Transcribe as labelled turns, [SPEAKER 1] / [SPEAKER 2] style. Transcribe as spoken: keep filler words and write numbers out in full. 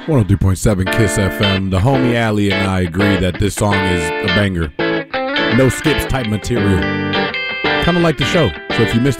[SPEAKER 1] one oh three point seven Kiss F M. The homie Ali and I agree that this song is a banger. No skips type material. Kind of like the show. So if you missed